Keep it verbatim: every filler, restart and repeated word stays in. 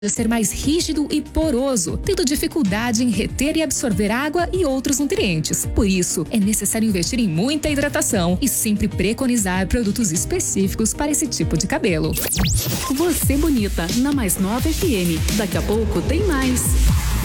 ser mais rígido e poroso, tendo dificuldade em reter e absorver água e outros nutrientes. Por isso, é necessário investir em muita hidratação e sempre preconizar produtos específicos para esse tipo de cabelo. Você bonita, na Mais Nova F M. Daqui a pouco tem mais.